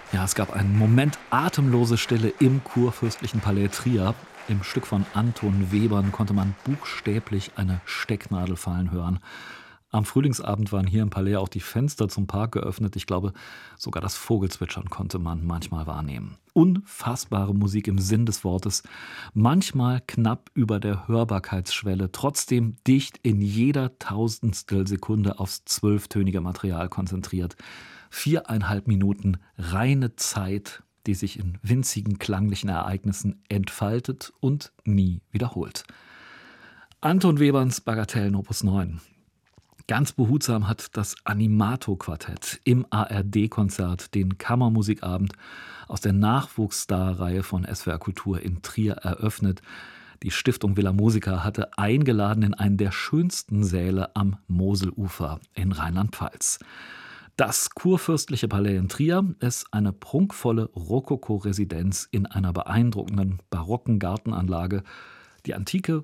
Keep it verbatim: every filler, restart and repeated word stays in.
Ja, es gab einen Moment atemlose Stille im kurfürstlichen Palais Trier. Im Stück von Anton Webern konnte man buchstäblich eine Stecknadel fallen hören. Am Frühlingsabend waren hier im Palais auch die Fenster zum Park geöffnet. Ich glaube, sogar das Vogelzwitschern konnte man manchmal wahrnehmen. Unfassbare Musik im Sinn des Wortes, manchmal knapp über der Hörbarkeitsschwelle, trotzdem dicht in jeder Tausendstel Sekunde aufs zwölftönige Material konzentriert. Viereinhalb Minuten reine Zeit, die sich in winzigen klanglichen Ereignissen entfaltet und nie wiederholt. Anton Weberns Bagatellen Opus neun. Ganz behutsam hat das Animato-Quartett im A R D-Konzert den Kammermusikabend aus der Nachwuchsstar-Reihe von S W R Kultur in Trier eröffnet. Die Stiftung Villa Musica hatte eingeladen in einen der schönsten Säle am Moselufer in Rheinland-Pfalz. Das kurfürstliche Palais in Trier ist eine prunkvolle Rokoko-Residenz in einer beeindruckenden barocken Gartenanlage. Die Antike